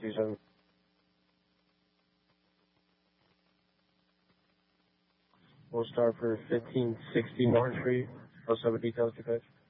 27. We'll start for 1560 Martin Street. 07 details to coach.